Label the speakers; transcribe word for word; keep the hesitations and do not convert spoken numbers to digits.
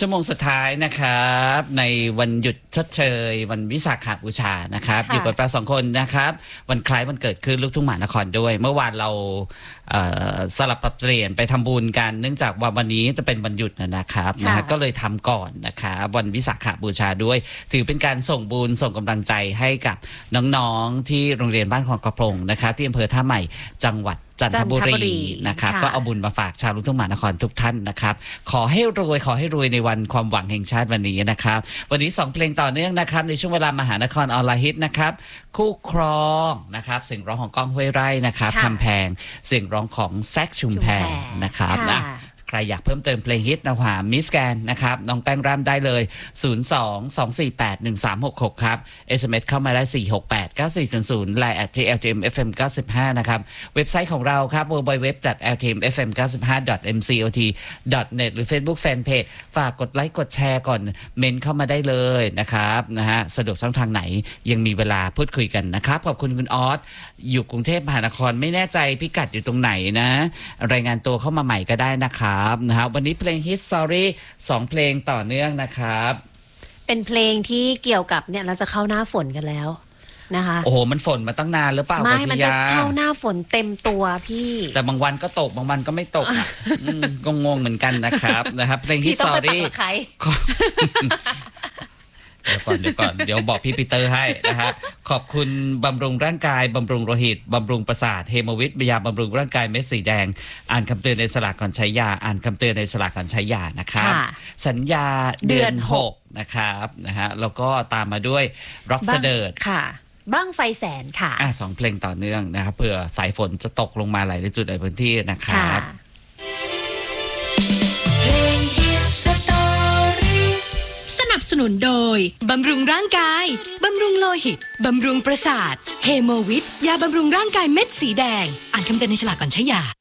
Speaker 1: ชั่วโมงสุดท้ายนะครับในวันหยุดชดเชยวันวิสาขบูชานะครับอยู่กับเราสองคนนะครับวันคล้ายวันเกิดขึ้นลูกทุ่งมหานครด้วยเมื่อวานเราสลับปรับเปลี่ยนไปทำบุญกันเนื่องจากว่าวันนี้จะเป็นวันหยุดนะครับนะก็เลยทำก่อนนะครับวันวิสาขบูชาด้วยถือเป็นการส่งบุญส่งกำลังใจให้กับน้องๆที่โรงเรียนบ้านคลองกระพงนะครับที่อำเภอท่าใหม่จังหวัดจันทบุรีนะครับก็เอาบุญมาฝากชาวลูกทุ่งมหานครทุกท่านนะครับขอให้รวยขอให้รวยในวันความหวังแห่งชาติวันนี้นะครับวันนี้สองเพลงต่อเนื่องนะครับในช่วงเวลามหานครออนไลน์ฮิตนะครับคู่ครองนะครับเสียงร้องของก้องห้วยไร่นะครับคำแพงเสียงร้องของแซคชุมแพรนะครับนะใครอยากเพิ่มเติมเพลงฮิตนะหามิสแกนนะครับน้องแป้งร่ำได้เลยศูนย์ สอง สอง สี่ แปด หนึ่ง สาม หก หกครับ เอส เอ็ม เอส เข้ามาได้ สี่ หก แปด เก้า สี่ ศูนย์ ศูนย์ ไลน์ แอท ที แอล ที เอ็ม เอฟ เอ็ม เก้าสิบห้านะครับเว็บไซต์ของเราครับ ดับเบิลยู ดับเบิลยู ดับเบิลยู ดอท แอล ที เอ็ม เอฟ เอ็ม เก้าสิบห้า ดอท เอ็ม ซี โอ ที ดอท เน็ต หรือ Facebook Fanpage ฝากกดไลค์กดแชร์ก่อนเมนเข้ามาได้เลยนะครับนะฮะสะดวกช่องทางไหนยังมีเวลาพูดคุยกันนะครับขอบคุณคุณออสอยู่กรุงเทพมหานครไม่แน่ใจพิกัดอยู่ตรงไหนนะรายงานตัวเข้ามาใหม่ก็ได้นะครับนะฮะวันนี้เพลง Hit Story สองเพลงต่อเนื่องนะครับ
Speaker 2: เป็นเพลงที่เกี่ยวกับเนี่ยเราจะเข้าหน้าฝนกันแล้วนะคะ
Speaker 1: โอ้โหมันฝนมาตั้งนานหรือเปล่า
Speaker 2: ไม่มันจะเข้าหน้าฝนเต็มตัวพี่
Speaker 1: แต่บางวันก็ตกบางวันก็ไม่ตกอ่ะงงๆเหมือนกันนะครับนะครับเพลง Hit Story เดี๋ยวก่อนเดี๋ยวก่อนเดี๋ยวบอกพี่ปีเตอร์ให้นะฮะขอบคุณบำรุงร่างกายบำรุงโลหิตบำรุงประสาทเฮโมวิทยาบำรุงร่างกายเม็ดสีแดงอ่านคำเตือนในฉลากก่อนใช้ยาอ่านคำเตือนในฉลากก่อนใช้ยานะครับสัญญาเดือนหกนะครับนะฮะแล้วก็ตามมาด้วยร็อกเสดิร์ด
Speaker 2: ค่ะบ้างไฟแสนค่ะ
Speaker 1: อ่ะสองเพลงต่อเนื่องนะครับเผื่อสายฝนจะตกลงมาหลายจุดหลายพื้นที่นะครับ
Speaker 3: สนับสนุนโดยบำรุงร่างกายบำรุงโลหิตบำรุงประสาทเฮโมวิทยาบำรุงร่างกายเม็ดสีแดงอ่านคำเตือนในฉลากก่อนใช้ยา